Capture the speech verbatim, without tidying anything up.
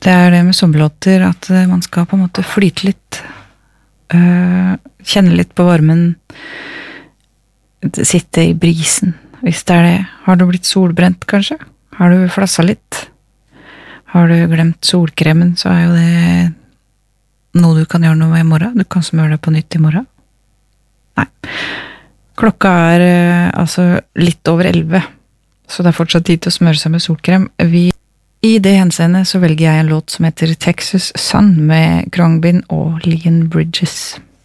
Det er det med sommerlåter, at man skal på en måte flyte litt, øh, kjenne litt på varmen, sitte i brisen, hvis det er det. Har du blitt solbrent, kanskje? Har du flassa litt? Har du glemt solkremen, så er jo det noe du kan gjøre noe med i morgen. Du kan smøre det på nytt i morgen. Nei. Klokka er øh, altså litt over elleve, så det er fortsatt tid til å smøre seg med solkrem. Vi I det henseende så velger jeg en låt som heter Texas Sun med Khruangbin og Leon Bridges.